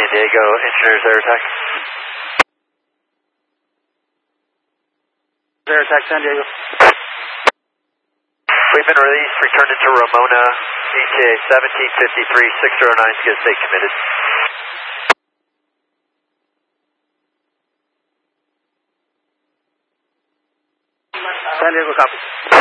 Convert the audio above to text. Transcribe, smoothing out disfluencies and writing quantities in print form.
San Diego, engineers air attack. Air attack, San Diego. We've been released, returned into Ramona, ETA 1753, 6009, skid state committed. San Diego, copy.